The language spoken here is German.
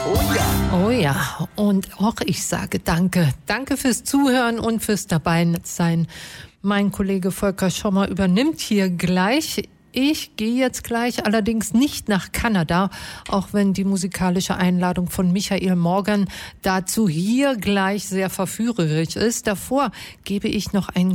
Oh ja. Oh ja, und auch ich sage danke. Danke fürs Zuhören und fürs Dabeisein. Mein Kollege Volker Schommer übernimmt hier gleich. Ich gehe jetzt gleich allerdings nicht nach Kanada, auch wenn die musikalische Einladung von Michael Morgan dazu hier gleich sehr verführerisch ist. Davor gebe ich noch ein